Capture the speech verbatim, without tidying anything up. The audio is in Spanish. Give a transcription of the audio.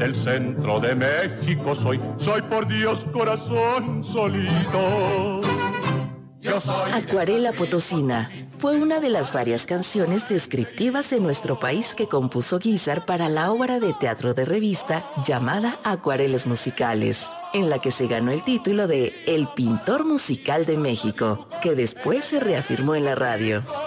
del centro de México soy, soy por Dios corazón solito. Yo soy Acuarela Potosina fue una de las varias canciones descriptivas de nuestro país que compuso Guízar para la obra de teatro de revista llamada Acuarelas Musicales, en la que se ganó el título de El Pintor Musical de México, que después se reafirmó en la radio.